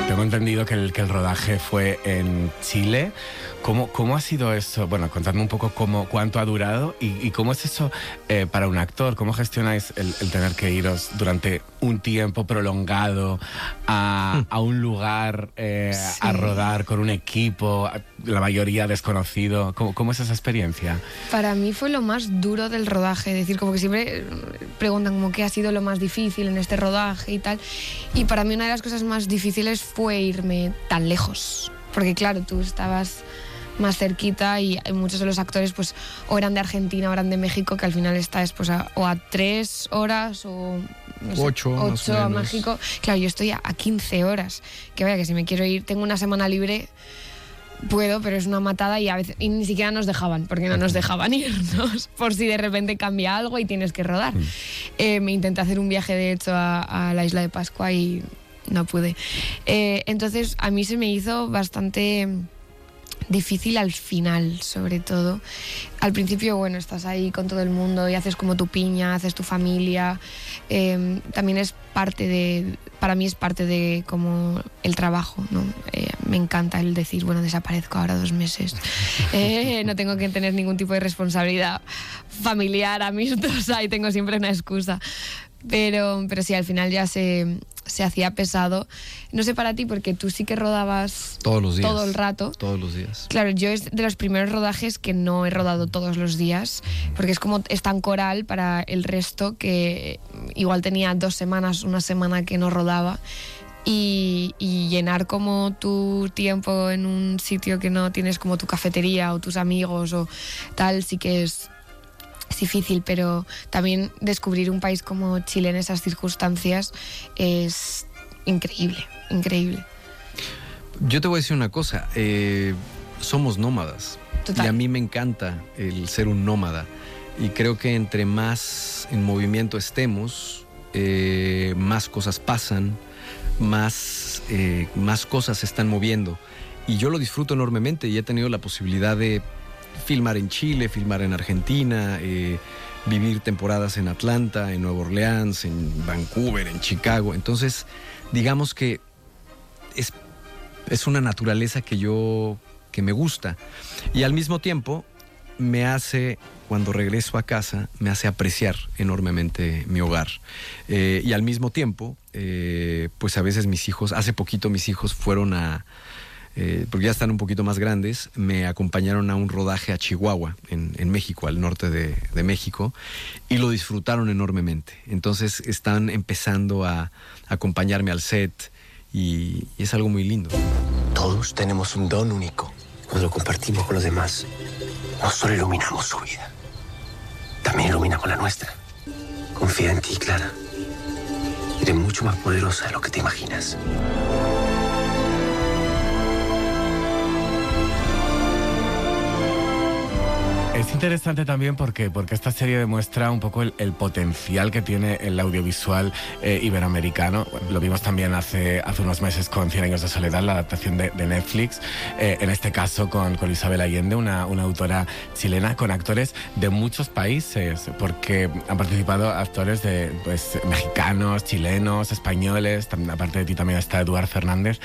Tengo entendido que el rodaje fue en Chile. ¿Cómo ha sido eso? Bueno, contadme un poco cuánto ha durado y cómo es eso para un actor. ¿Cómo gestionáis el tener que iros durante un tiempo prolongado a un lugar a rodar con un equipo, la mayoría desconocido? ¿Cómo es esa experiencia? Para mí fue lo más duro del rodaje. Es decir, como que siempre preguntan como qué ha sido lo más difícil en este rodaje y tal. Y para mí una de las cosas más difíciles fue irme tan lejos. Porque claro, tú estabas más cerquita y muchos de los actores pues o eran de Argentina o eran de México, que al final estás pues a 3 horas o no sé, 8 a México. Claro, yo estoy a 15 horas. Que vaya, que si me quiero ir, tengo una semana libre, puedo, pero es una matada y a veces ni siquiera nos dejaban, porque no nos dejaban irnos por si de repente cambia algo y tienes que rodar. Me intenté hacer un viaje de hecho a la isla de Pascua y no pude. Entonces a mí se me hizo bastante difícil al final, sobre todo. Al principio, bueno, estás ahí con todo el mundo y haces como tu piña, haces tu familia. También es parte de, para mí es parte de como el trabajo, ¿no? Me encanta el decir, bueno, desaparezco ahora 2 meses. No tengo que tener ningún tipo de responsabilidad familiar, amistosa, y tengo siempre una excusa. Pero sí, al final ya se hacía pesado. No sé para ti, porque tú sí que rodabas todos los días, todo el rato. Todos los días. Claro, yo es de los primeros rodajes que no he rodado todos los días, porque es tan coral para el resto que igual tenía 2 semanas, una semana que no rodaba. Y llenar como tu tiempo en un sitio que no tienes como tu cafetería o tus amigos o tal, sí que es difícil, pero también descubrir un país como Chile en esas circunstancias es increíble, increíble. Yo te voy a decir una cosa, somos nómadas. Total. Y a mí me encanta el ser un nómada y creo que entre más en movimiento estemos, más cosas pasan, más cosas se están moviendo y yo lo disfruto enormemente y he tenido la posibilidad de filmar en Chile, filmar en Argentina, vivir temporadas en Atlanta, en Nueva Orleans, en Vancouver, en Chicago. Entonces, digamos que es una naturaleza que me gusta. Y al mismo tiempo, cuando regreso a casa, me hace apreciar enormemente mi hogar. Y al mismo tiempo, pues a veces hace poquito mis hijos fueron porque ya están un poquito más grandes, me acompañaron a un rodaje a Chihuahua, en México, al norte de México, y lo disfrutaron enormemente. Entonces están empezando a acompañarme al set y es algo muy lindo. Todos tenemos un don único. Cuando lo compartimos con los demás, no solo iluminamos su vida, también iluminamos la nuestra. Confía en ti, Clara. Eres mucho más poderosa de lo que te imaginas. Es interesante también porque esta serie demuestra un poco el potencial que tiene el audiovisual iberoamericano. Lo vimos también hace unos meses con 100 años de soledad, la adaptación de Netflix. En este caso con Isabel Allende, una autora chilena, con actores de muchos países, porque han participado actores de mexicanos, chilenos, españoles. Aparte de ti también está Eduard Fernández.